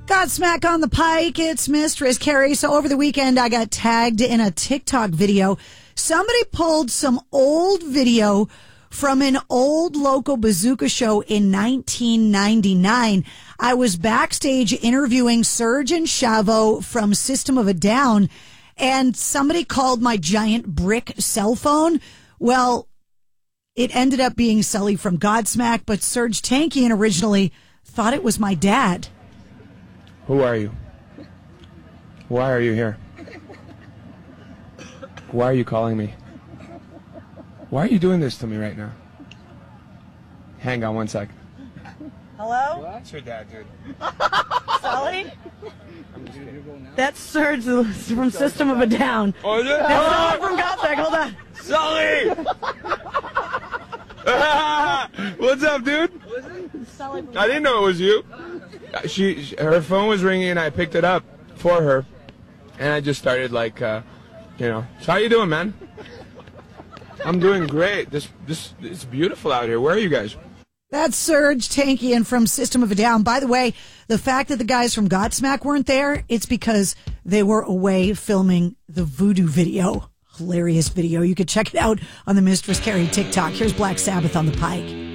Godsmack on the Pike. It's Mistress Carrie. So over the weekend, I got tagged in a TikTok video. Somebody pulled some old video from an old local bazooka show in 1999. I was backstage interviewing Serge and Chavo from System of a Down, and somebody called my giant brick cell phone. Well, it ended up being Sully from Godsmack, but Serge Tankian originally thought it was my dad. Who are you? Why are you here? Why are you calling me? Why are you doing this to me right now? Hang on one second. Hello? That's your dad, dude. Sully? That's Serge from System of a Down. Oh, is it? That's Sully from Godsmack. Hold on. Sully! What's up, dude? I didn't know it was you. Her phone was ringing and I picked it up for her, and I just started so how you doing, man? I'm doing great. It's beautiful out here. Where are you guys? That's Serge Tankian from System of a Down. By the way, the fact that the guys from Godsmack weren't there, it's because they were away filming the Voodoo video. Hilarious video. You could check it out on the Mistress Carrie TikTok. Here's Black Sabbath on the Pike.